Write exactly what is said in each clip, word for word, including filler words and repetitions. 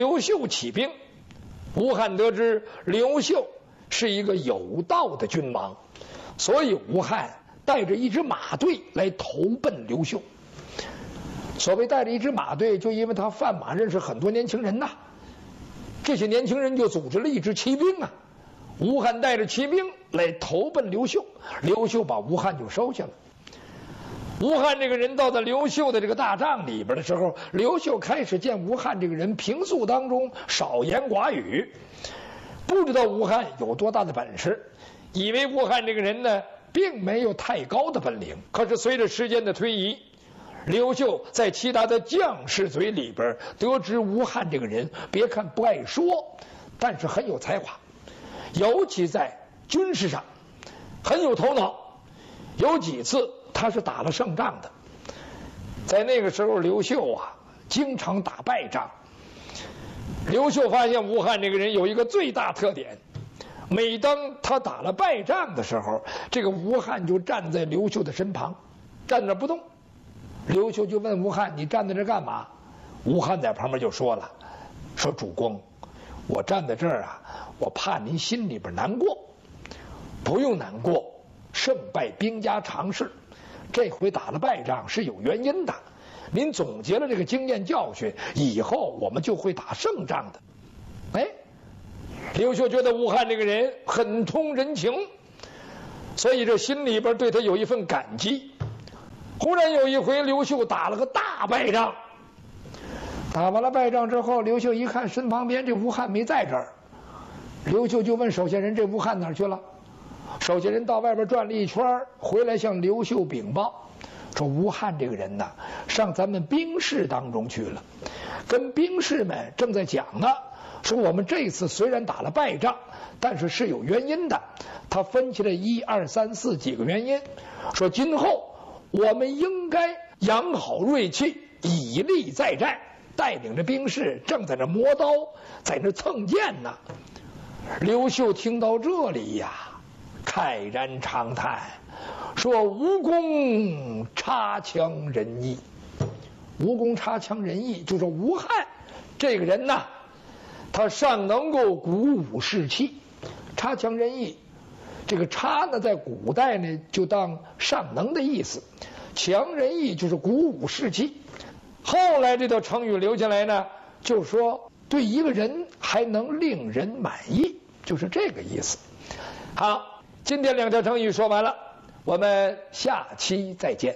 刘秀起兵，吴汉得知刘秀是一个有道的君王，所以吴汉带着一支马队来投奔刘秀。所谓带着一支马队，就因为他范马认识很多年轻人呐，这些年轻人就组织了一支骑兵啊。吴汉带着骑兵来投奔刘秀，刘秀把吴汉就收下了。吴汉这个人到了刘秀的这个大帐里边的时候，刘秀开始见吴汉这个人平素当中少言寡语，不知道吴汉有多大的本事，以为吴汉这个人呢并没有太高的本领。可是随着时间的推移，刘秀在其他的将士嘴里边得知吴汉这个人，别看不爱说，但是很有才华，尤其在军事上很有头脑。有几次他是打了胜仗的。在那个时候，刘秀啊经常打败仗。刘秀发现吴汉这个人有一个最大特点，每当他打了败仗的时候，这个吴汉就站在刘秀的身旁，站那不动。刘秀就问吴汉：“你站在这干嘛？”吴汉在旁边就说了：“说主公，我站在这儿啊，我怕您心里边难过。不用难过，胜败兵家常事，这回打了败仗是有原因的。您总结了这个经验教训，以后我们就会打胜仗的。”哎，刘秀觉得吴汉这个人很通人情，所以这心里边对他有一份感激。忽然有一回，刘秀打了个大败仗，打完了败仗之后，刘秀一看身旁边这吴汉没在这儿，刘秀就问手下人：“这吴汉哪儿去了？”手下人到外边转了一圈，回来向刘秀禀报说：“吴汉这个人呢，上咱们兵士当中去了，跟兵士们正在讲呢，说我们这次虽然打了败仗，但是是有原因的。他分析了一二三四几个原因，说今后我们应该养好锐气，以力再战。带领着兵士正在那磨刀，在那蹭剑呢。”刘秀听到这里呀，慨然长叹，说：“吴公差强人意。”吴公差强人意，就说吴汉这个人呐，他尚能够鼓舞士气，差强人意。这个差呢，在古代呢就当尚能的意思，强人意就是鼓舞士气。后来这道成语留下来呢，就说对一个人还能令人满意，就是这个意思。好，今天两条成语说完了，我们下期再见。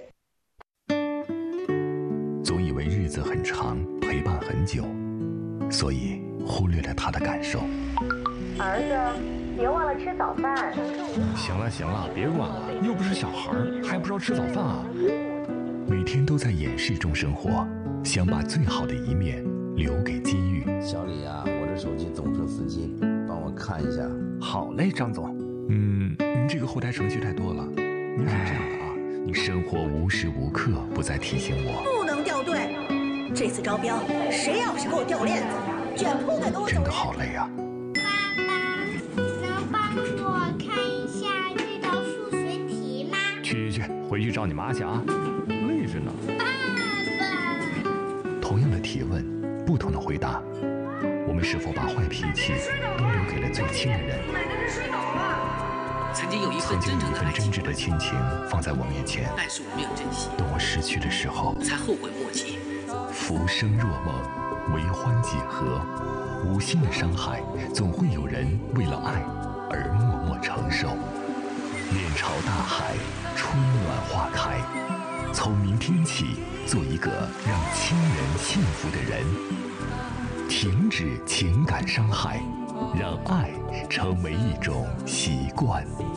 总以为日子很长，陪伴很久，所以忽略了他的感受。 儿子，别忘了吃早饭。 行了行了，别管了，又不是小孩，还不知道吃早饭啊？ 每天都在掩饰中生活，想把最好的一面留给机遇。 小李啊，我这手机总出司机，帮我看一下。 好嘞，张总。 嗯，你这个后台程序太多了。你怎么这样的啊？你生活无时无刻不在提醒我， 不能掉队。这次招标，谁要是给我掉链子，卷铺盖都我走人。 真的好累啊。 爸爸，能帮助我看一下这道数学题吗？ 去去去，回去找你妈去啊，累着呢。 爸爸。 同样的提问，不同的回答，我们是否把坏脾气都留给了最亲的人？ 曾经有一份曾经有一份真真挚的亲情放在我面前， 但是我没有珍惜， 等我失去的时候， 才后悔莫及。 浮生若梦，为欢几何？无心的伤害，总会有人为了爱而默默承受。面朝大海，春暖花开。从明天起，做一个让亲人幸福的人。停止情感伤害，让爱成为一种习惯。